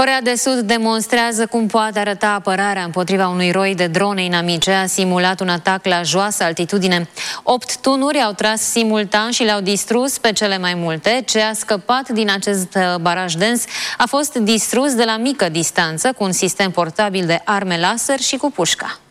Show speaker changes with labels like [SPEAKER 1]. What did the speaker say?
[SPEAKER 1] Coreea de Sud demonstrează cum poate arăta apărarea împotriva unui roi de drone inamice. A simulat un atac la joasă altitudine. 8 tunuri au tras simultan și le-au distrus pe cele mai multe. Ce a scăpat din acest baraj dens a fost distrus de la mică distanță cu un sistem portabil de arme laser și cu pușca.